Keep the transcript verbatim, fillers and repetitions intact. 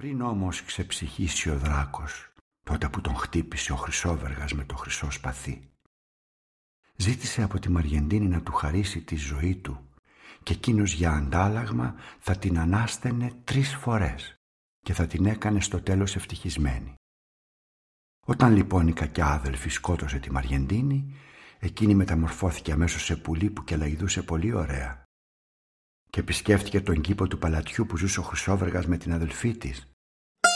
Πριν όμως ξεψυχήσει ο δράκος, τότε που τον χτύπησε ο Χρυσόβεργας με το χρυσό σπαθί, ζήτησε από τη Μαριεντίνη να του χαρίσει τη ζωή του και εκείνος για αντάλλαγμα θα την ανάστενε τρεις φορές και θα την έκανε στο τέλος ευτυχισμένη. Όταν λοιπόν η κακιά άδελφη σκότωσε τη Μαριεντίνη, εκείνη μεταμορφώθηκε αμέσως σε πουλί που κελαϊδούσε πολύ ωραία και επισκέφτηκε τον κήπο του παλατιού που ζούσε ο Χρυσόβεργας με την αδελφή της